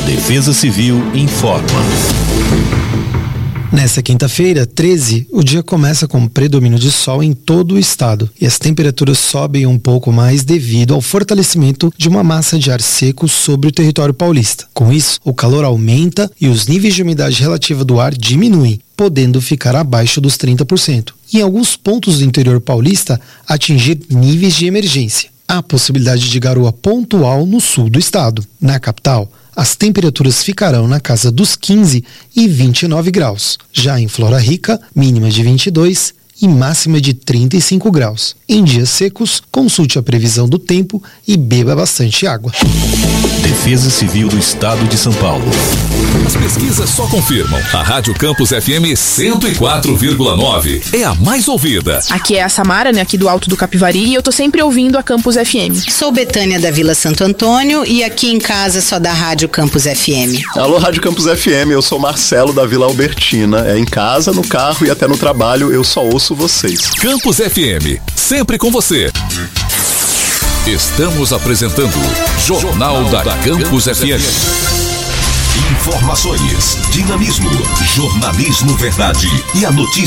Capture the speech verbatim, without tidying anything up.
Defesa Civil informa. Nessa quinta-feira, treze, o dia começa com predomínio de sol em todo o estado e as temperaturas sobem um pouco mais devido ao fortalecimento de uma massa de ar seco sobre o território paulista. Com isso, o calor aumenta e os níveis de umidade relativa do ar diminuem, podendo ficar abaixo dos trinta por cento. E em alguns pontos do interior paulista, atingir níveis de emergência. Há possibilidade de garoa pontual no sul do estado. Na capital, as temperaturas ficarão na casa dos quinze e vinte e nove graus. Já em Flora Rica, mínima de vinte e dois e máxima de trinta e cinco graus. Em dias secos, consulte a previsão do tempo e beba bastante água. Defesa Civil do Estado de São Paulo. As pesquisas só confirmam. A Rádio Campus F M cento e quatro vírgula nove é a mais ouvida. Aqui é a Samara, né, aqui do Alto do Capivari, e eu tô sempre ouvindo a Campus F M. Sou Betânia da Vila Santo Antônio e aqui em casa só da Rádio Campus F M. Alô, Rádio Campus F M, eu sou Marcelo da Vila Albertina. É em casa, no carro e até no trabalho, eu só ouço vocês. Campus F M, sempre com você. Estamos apresentando Jornal da Campus F M. Informações, dinamismo, jornalismo verdade e a notícia